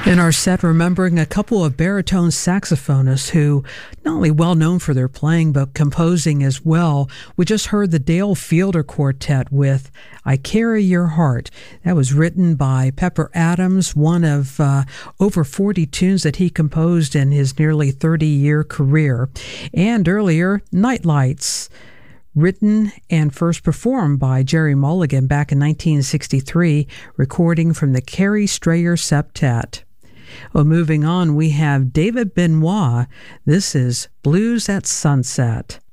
In our set, remembering a couple of baritone saxophonists who not only well known for their playing but composing as well. We just heard the Dale Fielder Quartet with I Carry Your Heart. That was written by Pepper Adams, one of over 40 tunes that he composed in his nearly 30-year career. And earlier, Nightlights, written and first performed by Jerry Mulligan back in 1963, recording from the Carrie Strayer Septet. Well, moving on, we have David Benoit. This is Blues at Sunset.